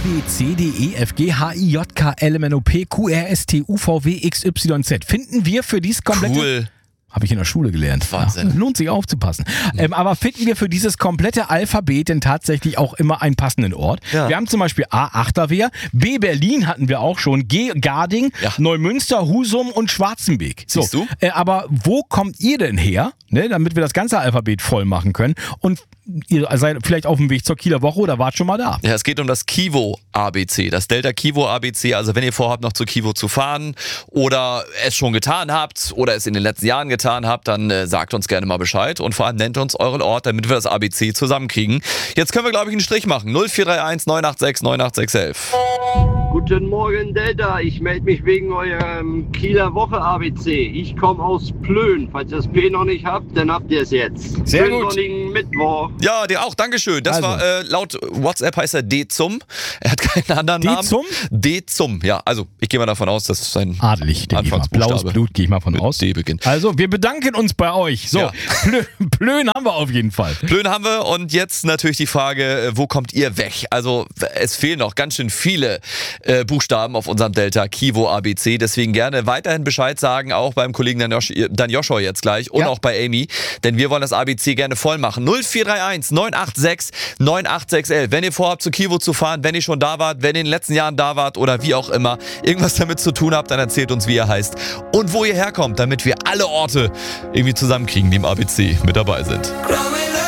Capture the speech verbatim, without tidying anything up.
B, C, D, E, F, G, H, I, J, K, L, M, N, O, P, Q, R, S, T, U, V, W, X, Y, Z. Finden wir für dieses komplette... Cool. Habe ich in der Schule gelernt. Wahnsinn. Ja, lohnt sich aufzupassen. Ähm, aber finden wir für dieses komplette Alphabet denn tatsächlich auch immer einen passenden Ort? Ja. Wir haben zum Beispiel A, Achterwehr, B, Berlin hatten wir auch schon, G, Garding, Ja. Neumünster, Husum und Schwarzenbeek. So, Siehst du? Äh, aber wo kommt ihr denn her, ne, damit wir das ganze Alphabet voll machen können? Und ihr seid vielleicht auf dem Weg zur Kieler Woche oder wart schon mal da? Ja, es geht um das Kivo A B C, das Delta Kivo A B C. Also wenn ihr vorhabt, noch zu Kivo zu fahren oder es schon getan habt oder es in den letzten Jahren getan habt, dann äh, sagt uns gerne mal Bescheid und vor allem nennt uns euren Ort, damit wir das A B C zusammenkriegen. Jetzt können wir, glaube ich, einen Strich machen. null vier drei eins neun acht sechs neun acht sechs elf. Guten Morgen, Delta. Ich melde mich wegen eurem Kieler Woche A B C. Ich komme aus Plön. Falls ihr das P noch nicht habt, dann habt ihr es jetzt. Sehr Schönen gut. sonnigen Mittwoch. Ja, dir auch, Dankeschön. Das Also. war, äh, laut WhatsApp heißt er D-Zum. Er hat keinen anderen Namen. D-Zum? D-Zum, ja. Also, ich gehe mal davon aus, dass sein Adelig, denke ich mal. Blaues Anfangsbuchstabe Blut, gehe ich mal von mit aus. D beginnt. Also, wir bedanken uns bei euch. So, Ja. Plön, Plön haben wir auf jeden Fall. Plön haben wir und jetzt natürlich die Frage, äh, wo kommt ihr weg? Also es fehlen noch ganz schön viele äh, Buchstaben auf unserem Delta Kivo A B C, deswegen gerne weiterhin Bescheid sagen, auch beim Kollegen Dan, Josh, Dan Joshua jetzt gleich und Ja. auch bei Amy, denn wir wollen das A B C gerne voll machen. null vier drei eins neun acht sechs neun acht sechs elf. Wenn ihr vorhabt, zu Kivo zu fahren, wenn ihr schon da wart, wenn ihr in den letzten Jahren da wart oder wie auch immer, irgendwas damit zu tun habt, dann erzählt uns, wie ihr heißt und wo ihr herkommt, damit wir alle Orte irgendwie zusammenkriegen, die im A B C mit dabei sind.